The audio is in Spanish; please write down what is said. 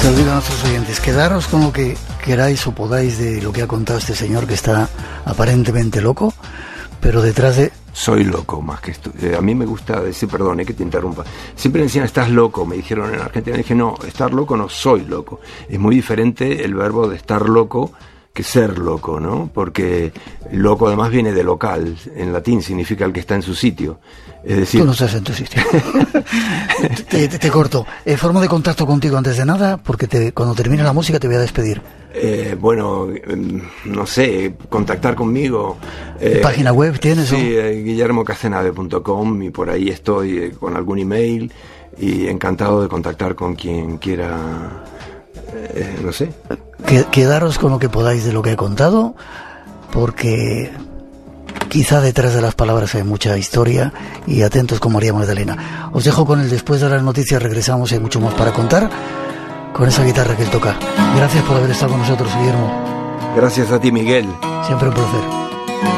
Se lo digo a nuestros oyentes, quedaros con lo que queráis o podáis de lo que ha contado este señor que está aparentemente loco, pero detrás de... Soy loco más que esto. A mí me gusta decir, perdón, que te interrumpa. Siempre me decían, estás loco, me dijeron en Argentina. Y dije, no, estar loco no soy loco. Es muy diferente el verbo de estar loco que ser loco, ¿no? Porque loco además viene de local. En latín significa el que está en su sitio. Es decir... Tú no estás en tu sitio. te corto. Forma de contacto contigo antes de nada, porque cuando termine la música te voy a despedir. Bueno, no sé, contactar conmigo. ¿Página web tienes? Sí, guillermocasenave.com, y por ahí estoy con algún email, y encantado de contactar con quien quiera, no sé. Quedaros con lo que podáis de lo que he contado, porque quizá detrás de las palabras hay mucha historia, y atentos con María Magdalena. Os dejo con el después de las noticias, regresamos, hay mucho más para contar, con esa guitarra que él toca. Gracias por haber estado con nosotros, Guillermo. Gracias a ti, Miguel. Siempre un placer.